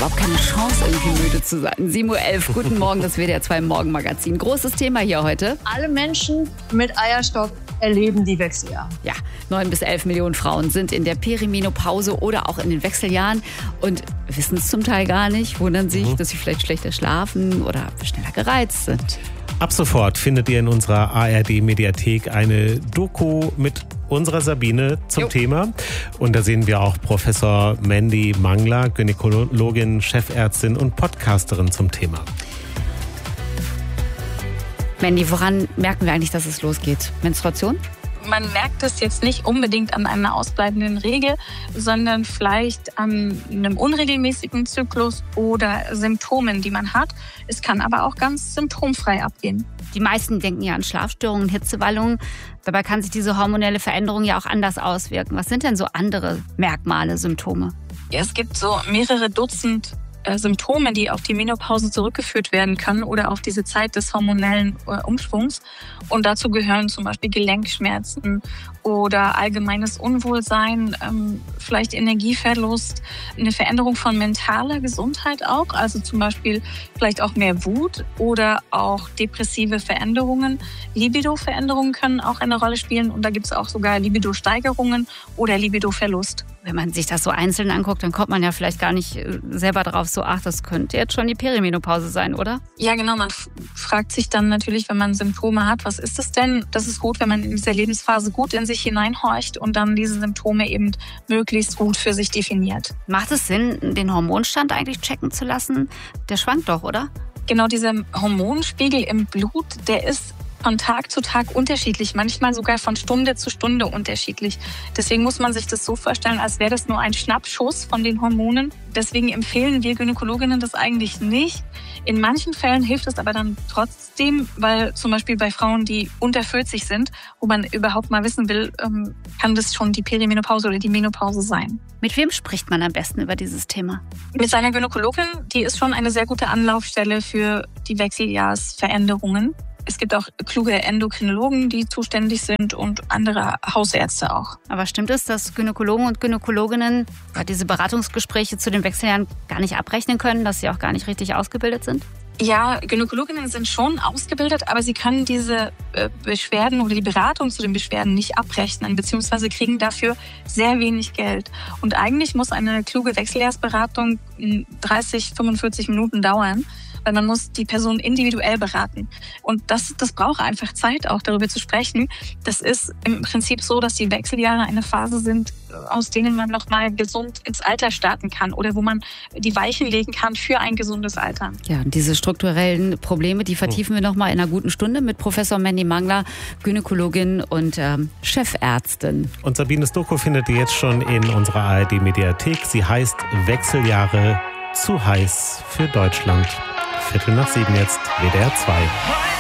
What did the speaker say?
überhaupt keine Chance, irgendwie müde zu sein. 7:11 Uhr, guten Morgen, das WDR 2 Morgenmagazin. Großes Thema hier heute. Alle Menschen mit Eierstock erleben die Wechseljahre. Ja, 9 bis 11 Millionen Frauen sind in der Perimenopause oder auch in den Wechseljahren und wissen es zum Teil gar nicht, wundern sich, dass sie vielleicht schlechter schlafen oder schneller gereizt sind. Ab sofort findet ihr in unserer ARD-Mediathek eine Doku mit unserer Sabine zum Thema. Und da sehen wir auch Professor Mandy Mangler, Gynäkologin, Chefärztin und Podcasterin zum Thema. Mandy, woran merken wir eigentlich, dass es losgeht? Menstruation? Man merkt es jetzt nicht unbedingt an einer ausbleibenden Regel, sondern vielleicht an einem unregelmäßigen Zyklus oder Symptomen, die man hat. Es kann aber auch ganz symptomfrei abgehen. Die meisten denken ja an Schlafstörungen, Hitzewallungen. Dabei kann sich diese hormonelle Veränderung ja auch anders auswirken. Was sind denn so andere Merkmale, Symptome? Ja, es gibt so mehrere Dutzend Symptome, die auf die Menopause zurückgeführt werden können oder auf diese Zeit des hormonellen Umschwungs. Und dazu gehören zum Beispiel Gelenkschmerzen oder allgemeines Unwohlsein, vielleicht Energieverlust, eine Veränderung von mentaler Gesundheit auch, also zum Beispiel vielleicht auch mehr Wut oder auch depressive Veränderungen. Libido-Veränderungen können auch eine Rolle spielen und da gibt es auch sogar Libido-Steigerungen oder Libido-Verlust. Wenn man sich das so einzeln anguckt, dann kommt man ja vielleicht gar nicht selber drauf so, ach, das könnte jetzt schon die Perimenopause sein, oder? Ja, genau. Man fragt sich dann natürlich, wenn man Symptome hat, was ist es denn? Das ist gut, wenn man in dieser Lebensphase gut in sich hineinhorcht und dann diese Symptome eben möglichst gut für sich definiert. Macht es Sinn, den Hormonstand eigentlich checken zu lassen? Der schwankt doch, oder? Genau, dieser Hormonspiegel im Blut, der ist von Tag zu Tag unterschiedlich, manchmal sogar von Stunde zu Stunde unterschiedlich. Deswegen muss man sich das so vorstellen, als wäre das nur ein Schnappschuss von den Hormonen. Deswegen empfehlen wir Gynäkologinnen das eigentlich nicht. In manchen Fällen hilft es aber dann trotzdem, weil zum Beispiel bei Frauen, die unter 40 sind, wo man überhaupt mal wissen will, kann das schon die Perimenopause oder die Menopause sein. Mit wem spricht man am besten über dieses Thema? Mit seiner Gynäkologin, die ist schon eine sehr gute Anlaufstelle für die Wechseljahrsveränderungen. Es gibt auch kluge Endokrinologen, die zuständig sind und andere Hausärzte auch. Aber stimmt es, dass Gynäkologen und Gynäkologinnen diese Beratungsgespräche zu den Wechseljahren gar nicht abrechnen können, dass sie auch gar nicht richtig ausgebildet sind? Ja, Gynäkologinnen sind schon ausgebildet, aber sie können diese Beschwerden oder die Beratung zu den Beschwerden nicht abrechnen, beziehungsweise kriegen dafür sehr wenig Geld. Und eigentlich muss eine kluge Wechseljahrsberatung 30, 45 Minuten dauern, weil man muss die Person individuell beraten. Und das braucht einfach Zeit, auch darüber zu sprechen. Das ist im Prinzip so, dass die Wechseljahre eine Phase sind, aus denen man nochmal gesund ins Alter starten kann oder wo man die Weichen legen kann für ein gesundes Alter. Ja, und diese strukturellen Probleme, die vertiefen wir nochmal in einer guten Stunde mit Professor Mandy Mangler, Gynäkologin und Chefärztin. Und Sabines Doku findet ihr jetzt schon in unserer ARD-Mediathek. Sie heißt Wechseljahre zu heiß für Deutschland. 7:15 jetzt, WDR 2.